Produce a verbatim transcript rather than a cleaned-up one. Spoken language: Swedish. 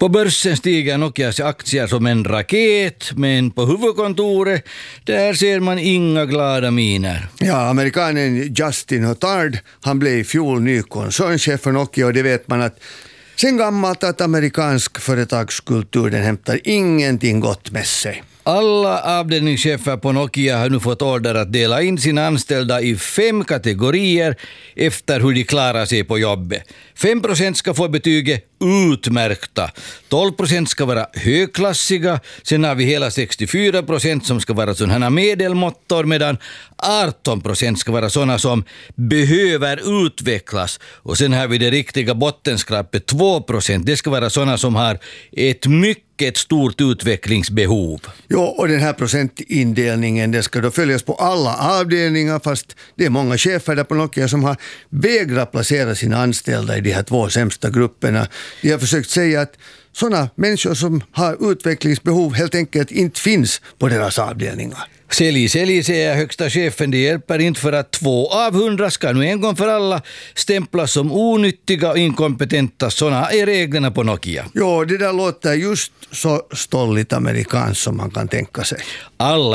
På börsen stiger Nokias aktier som en raket, men på huvudkontoret där ser man inga glada miner. Ja, amerikanen Justin Hotard, han blev i fjol ny koncernchef för Nokia, och det vet man att sen gammalt att amerikansk företagskultur den hämtar ingenting gott med sig. Alla avdelningschefer på Nokia har nu fått order att dela in sina anställda i fem kategorier efter hur de klarar sig på jobbet. fem procent ska få betyget utmärkta, tolv procent ska vara högklassiga, sen har vi hela sextiofyra procent som ska vara sådana medelmåttor, medan arton procent ska vara sådana som behöver utvecklas, och sen har vi det riktiga bottenskrapet, två procent, det ska vara sådana som har ett mycket stort utvecklingsbehov. Jo, och den här procentindelningen det ska då följas på alla avdelningar, fast det är många chefer där på Nokia som har vägrat placera sina anställda i de här två sämsta grupperna. De har försökt säga att sådana människor som har utvecklingsbehov helt enkelt inte finns på deras avdelningar. Sälj, sälj, säger högsta chefen, det hjälper inte, för att två av hundra ska nu en gång för alla stämplas som onyttiga och inkompetenta. Sådana är reglerna på Nokia. Jo, det där låter just så stolligt amerikanskt som man kan tänka sig. Alla